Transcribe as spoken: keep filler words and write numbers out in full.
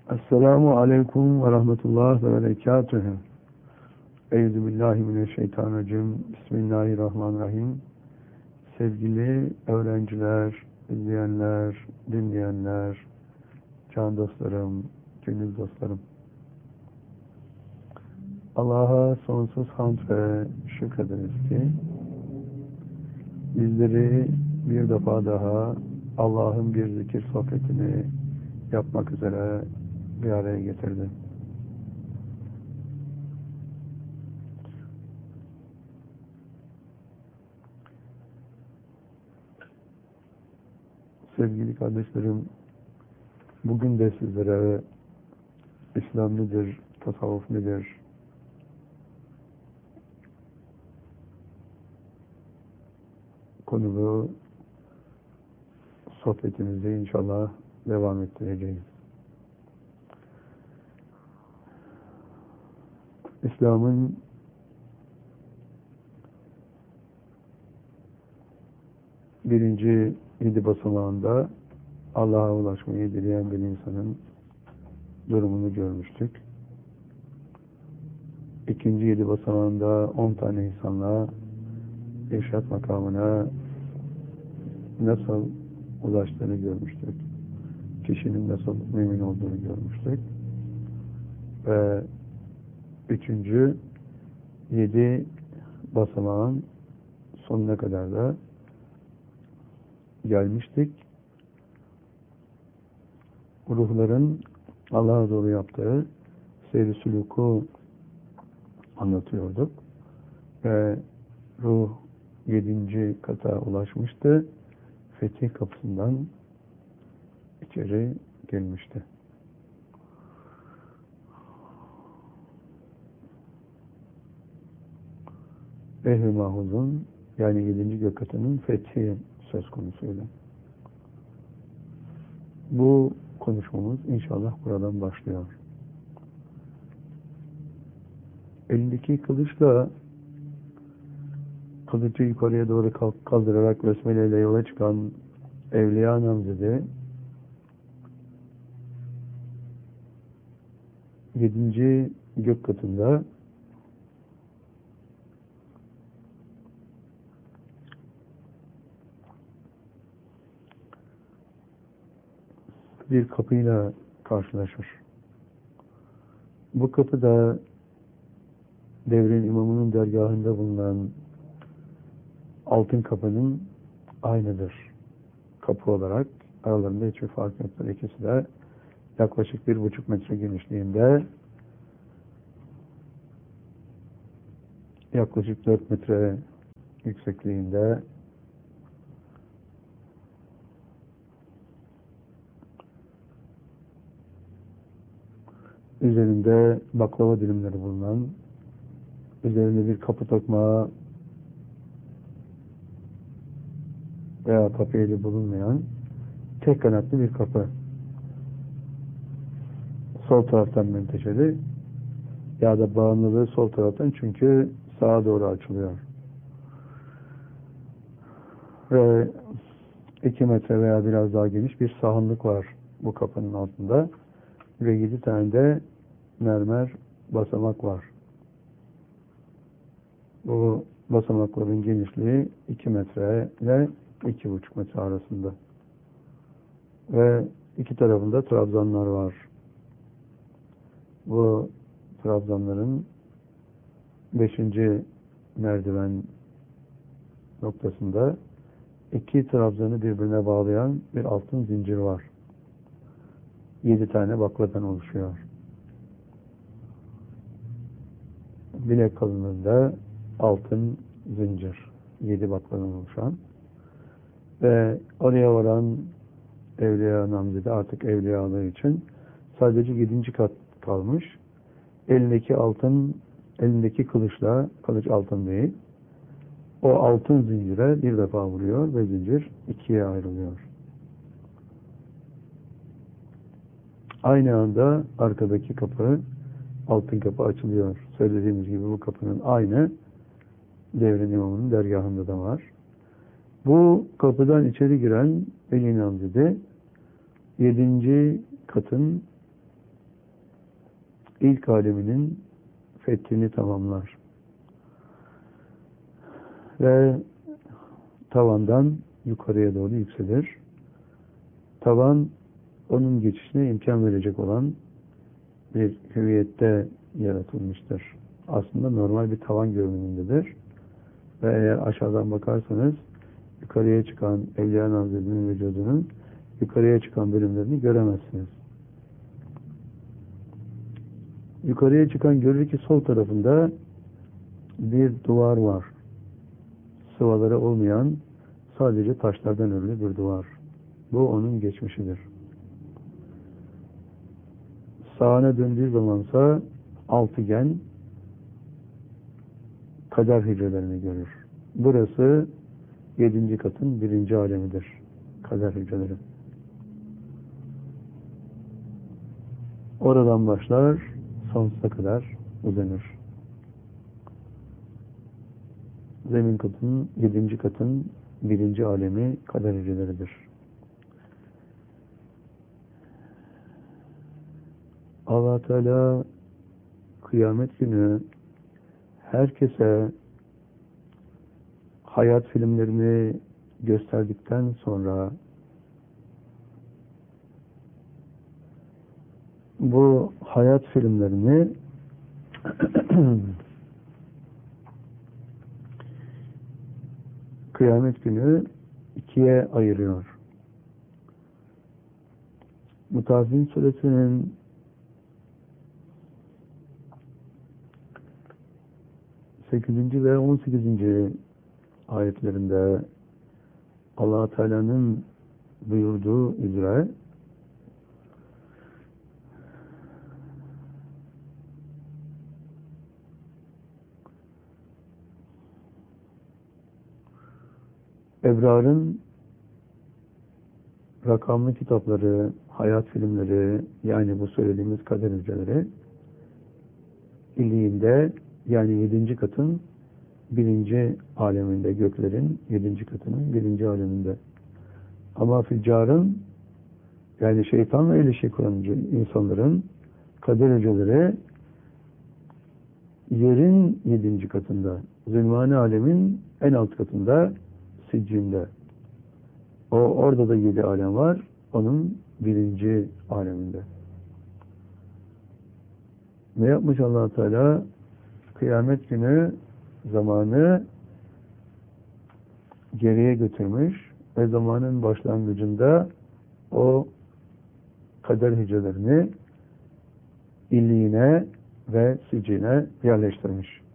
Esselamu aleyküm ve rahmetullah ve berekatühü. Euzubillahimineşşeytanirracim. Bismillahirrahmanirrahim. Sevgili öğrenciler, izleyenler, dinleyenler, can dostlarım, gönül dostlarım. Allah'a sonsuz hamd ve şükrederiz ki bizleri bir defa daha Allah'ın bir zikir sohbetini yapmak üzere bir araya getirdi. Sevgili kardeşlerim, bugün de sizlere İslam nedir, tasavvuf nedir, konulu sohbetimizi inşallah devam ettireceğiz. İslam'ın birinci yedi basamağında Allah'a ulaşmayı dileyen bir insanın durumunu görmüştük. İkinci yedi basamağında on tane insanla irşad makamına nasıl ulaştığını görmüştük. Kişinin nasıl mümin olduğunu görmüştük. Ve üçüncü yedi basamağın sonuna kadar da gelmiştik. Ruhların Allah'a doğru yaptığı seyri sülûku anlatıyorduk. Ve ruh yedinci kata ulaşmıştı. Fetih kapısından içeri girmişti. Ehl-i Mahfuz'un yani yedinci gök katının fethi söz konusuydu. Bu konuşmamız inşallah buradan başlıyor. Elindeki kılıçla kılıcı yukarıya doğru kaldırarak besmele ile yola çıkan Evliya namzede yedinci gök katında bir kapıyla karşılaşır. Bu kapı da devrin imamının dergahında bulunan altın kapının aynıdır. Kapı olarak aralarında hiçbir fark yoktur. İkisi de yaklaşık bir buçuk metre genişliğinde, yaklaşık dört metre yüksekliğinde, üzerinde baklava dilimleri bulunan, üzerinde bir kapı tokmağı veya kapı eli bulunmayan tek kanatlı bir kapı. Sol taraftan menteşeli ya da bağımlılığı sol taraftan, çünkü sağa doğru açılıyor. Ve iki metre veya biraz daha geniş bir sahanlık var bu kapının altında. Ve yedi tane de mermer basamak var. Bu basamakların genişliği iki metre ile iki buçuk metre arasında. Ve iki tarafında trabzanlar var. Bu trabzanların beşinci merdiven noktasında iki trabzanı birbirine bağlayan bir altın zincir var. Yedi tane bakladan oluşuyor. Bilek kalınlığında altın zincir. Yedi bakladan oluşan. Ve oraya varan Evliya namzede artık evliyalığı için sadece yedinci kat kalmış. Elindeki altın, elindeki kılıçla, kılıç altın değil, o altın zincire bir defa vuruyor ve zincir ikiye ayrılıyor. Aynı anda arkadaki kapı, altın kapı açılıyor. Söylediğimiz gibi bu kapının aynı devrin imamının dergahında da var. Bu kapıdan içeri giren Veli namzede yedinci katın ilk aleminin fethini tamamlar. Ve tavandan yukarıya doğru yükselir. Tavan, onun geçişine imkan verecek olan bir hüviyette yaratılmıştır. Aslında normal bir tavan görünümündedir. Ve eğer aşağıdan bakarsanız yukarıya çıkan Evliya Hazretleri'nin vücudunun yukarıya çıkan bölümlerini göremezsiniz. Yukarıya çıkan görür ki sol tarafında bir duvar var. Sıvaları olmayan, sadece taşlardan örülü bir duvar. Bu onun geçmişidir. Sağına döndüğü zamansa altıgen kader hücrelerini görür. Burası yedinci katın birinci alemidir. Kader hücreleri. Oradan başlar, sonsuza kadar uzanır. Zemin katının, yedinci katın birinci alemi kader hücreleridir. Allah Teala kıyamet günü herkese hayat filmlerini gösterdikten sonra bu hayat filmlerini kıyamet günü ikiye ayırıyor. Mutaffifin suresinin sekizinci ve on sekizinci ayetlerinde Allah Teala'nın buyurduğu üzere Ebrar'ın rakamlı kitapları, hayat filmleri, yani bu söylediğimiz kader hücreleri illiğinde, yani yedinci katın birinci aleminde, göklerin yedinci katının birinci aleminde. Ama füccarın, yani şeytanla ilişki kuran insanların kader hücreleri yerin yedinci katında, zulmani alemin en alt katında, siccinde. O orada da yedi alem var. Onun birinci aleminde. Ne yapmış Allah Teala? Kıyamet günü zamanı geriye götürmüş ve zamanın başlangıcında o kader hücrelerini illiğine ve sicine yerleştirmiş.